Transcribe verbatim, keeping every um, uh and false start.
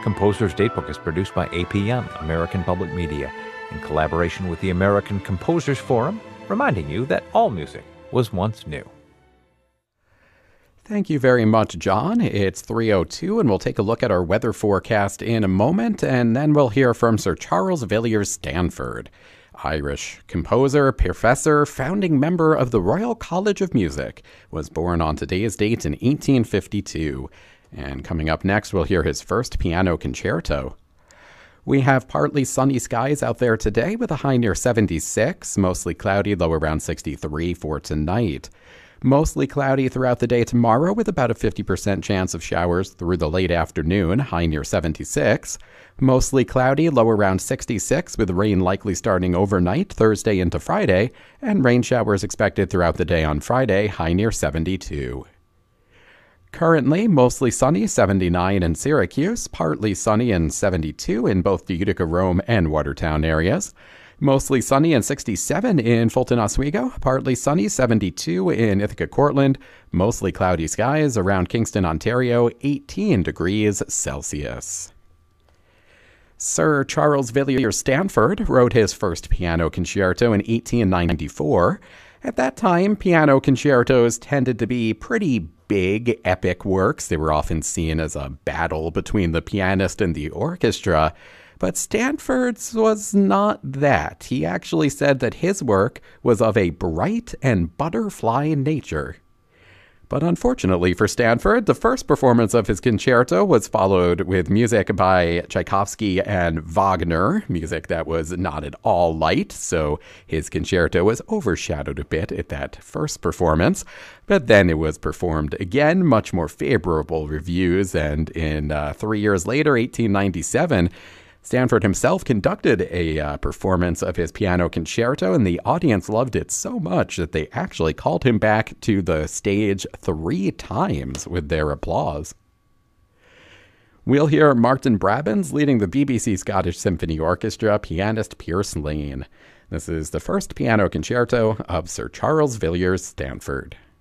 Composer's Datebook is produced by A P M, American Public Media, in collaboration with the American Composers Forum, reminding you that all music was once new. Thank you very much, John. It's three oh two, and we'll take a look at our weather forecast in a moment, and then we'll hear from Sir Charles Villiers Stanford, Irish composer, professor, founding member of the Royal College of Music, was born on today's date in eighteen fifty-two. And coming up next, we'll hear his first piano concerto. We have partly sunny skies out there today with a high near seventy-six, mostly cloudy, low around sixty-three for tonight. Mostly cloudy throughout the day tomorrow with about a fifty percent chance of showers through the late afternoon, high near seventy-six. Mostly cloudy, low around sixty-six with rain likely starting overnight Thursday into Friday, and rain showers expected throughout the day on Friday, high near seventy-two. Currently, mostly sunny, seventy-nine in Syracuse, partly sunny and seventy-two in both the Utica, Rome, and Watertown areas. Mostly sunny and sixty-seven in Fulton, Oswego, partly sunny, seventy-two in Ithaca, Cortland, mostly cloudy skies around Kingston, Ontario, eighteen degrees Celsius. Sir Charles Villiers Stanford wrote his first piano concerto in eighteen ninety-four. At that time, piano concertos tended to be pretty big, epic works. They were often seen as a battle between the pianist and the orchestra. But Stanford's was not that. He actually said that his work was of a bright and butterfly nature. But unfortunately for Stanford, the first performance of his concerto was followed with music by Tchaikovsky and Wagner, music that was not at all light, so his concerto was overshadowed a bit at that first performance. But then it was performed again, much more favorable reviews, and in uh, three years later, eighteen ninety-seven, Stanford himself conducted a uh, performance of his piano concerto, and the audience loved it so much that they actually called him back to the stage three times with their applause. We'll hear Martin Brabbins leading the B B C Scottish Symphony Orchestra, pianist Pierce Lane. This is the first piano concerto of Sir Charles Villiers Stanford.